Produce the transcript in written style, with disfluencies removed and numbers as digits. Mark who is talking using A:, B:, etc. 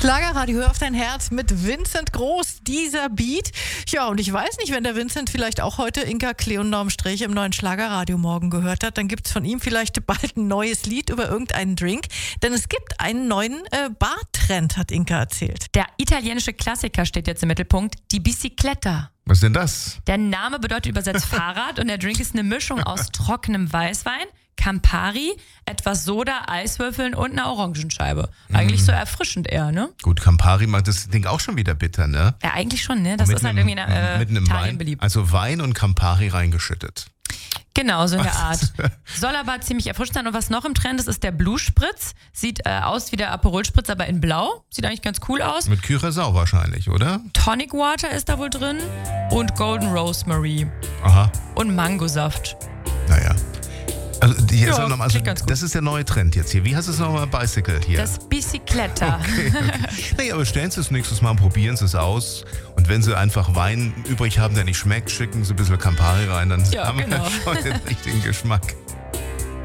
A: Schlagerradio, hör auf dein Herz mit Vincent Groß, dieser Beat. Ja, und ich weiß nicht, wenn der Vincent vielleicht auch heute Inka Klee und Norm Sträch im neuen Schlagerradio morgen gehört hat, dann gibt es von ihm vielleicht bald ein neues Lied über irgendeinen Drink. Denn es gibt einen neuen Bartrend, hat Inka erzählt.
B: Der italienische Klassiker steht jetzt im Mittelpunkt, die Bicicletta.
C: Was ist denn das?
B: Der Name bedeutet übersetzt Fahrrad und der Drink ist eine Mischung aus trockenem Weißwein, Campari, etwas Soda, Eiswürfeln und einer Orangenscheibe. Eigentlich so erfrischend eher, ne?
C: Gut, Campari macht das Ding auch schon wieder bitter, ne?
B: Ja, eigentlich schon, ne? Das ist halt irgendwie in Italien
C: Wein,
B: beliebt.
C: also Wein und Campari reingeschüttet.
B: Genau, so in der Art. Soll aber ziemlich erfrischend sein. Und was noch im Trend ist, ist der Blue Spritz. Sieht aus wie der Aperol Spritz, aber in blau. Sieht eigentlich ganz cool aus.
C: Mit Curaçao wahrscheinlich, oder?
B: Tonic Water ist da wohl drin. Und Golden Rosemary.
C: Aha.
B: Und Mangosaft.
C: Naja. Also,
B: klingt ganz gut.
C: Das ist der neue Trend jetzt hier. Wie heißt es nochmal? Bicycle hier.
B: Das Bicicletta.
C: Okay. Nee, aber stellen Sie es nächstes Mal, probieren Sie es aus. Und wenn Sie einfach Wein übrig haben, der nicht schmeckt, schicken Sie ein bisschen Campari rein, dann haben wir schon den richtigen Geschmack.